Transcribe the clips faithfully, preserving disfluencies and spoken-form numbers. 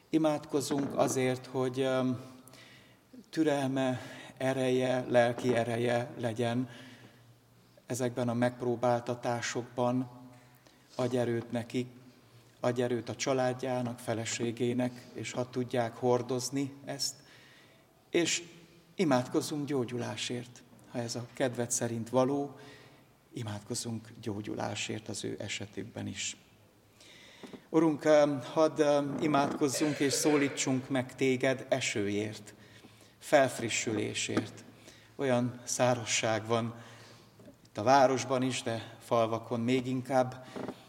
Imádkozunk azért, hogy türelme, ereje, lelki ereje legyen ezekben a megpróbáltatásokban. Adj erőt neki, adj erőt a családjának, feleségének, és ha tudják hordozni ezt. És imádkozzunk gyógyulásért. Ha ez a kedved szerint való, imádkozzunk gyógyulásért az ő esetükben is. Urunk, hadd imádkozzunk és szólítsunk meg téged esőért, felfrissülésért. Olyan szárazság van itt a városban is, de falvakon még inkább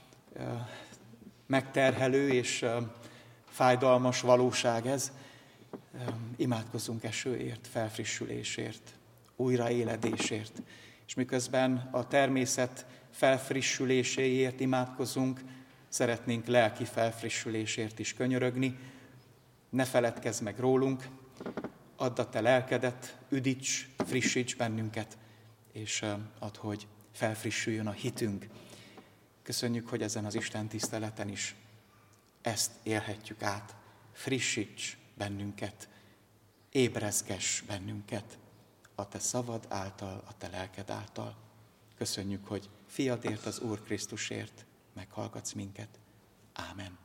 megterhelő és fájdalmas valóság ez. Imádkozzunk esőért, felfrissülésért, újraéledésért. És miközben a természet felfrissüléséért imádkozunk, szeretnénk lelki felfrissülésért is könyörögni. Ne feledkezz meg rólunk, add a te lelkedet, üdíts, frissíts bennünket, és add, hogy felfrissüljön a hitünk. Köszönjük, hogy ezen az Isten tiszteleten is ezt élhetjük át. Frissíts bennünket, ébrezgess bennünket a te szavad által, a te lelked által. Köszönjük, hogy fiadért, az Úr Krisztusért meghallgatsz minket. Ámen.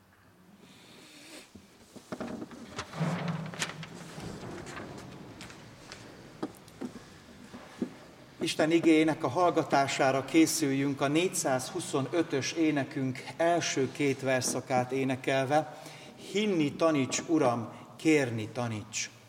Isten igéjének a hallgatására készüljünk a négyszázhuszonötös énekünk első két verszakát énekelve. Hinni taníts, Uram, kérni taníts.